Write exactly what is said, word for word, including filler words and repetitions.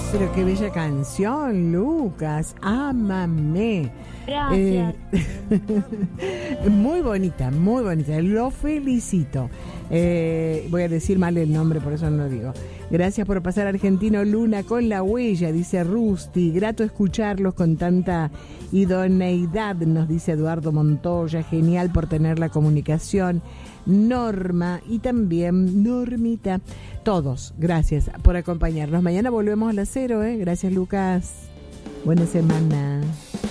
Pero qué bella canción, Lucas. Ámame. Gracias. Eh, muy bonita, muy bonita. Lo felicito. Eh, voy a decir mal el nombre, por eso no lo digo. Gracias por pasar Argentino Luna con la huella, dice Rusty. Grato escucharlos con tanta idoneidad, nos dice Eduardo Montoya. Genial por tener la comunicación. Norma y también Normita. Todos, gracias por acompañarnos. Mañana volvemos a las cero, ¿eh? Gracias, Lucas. Buena semana.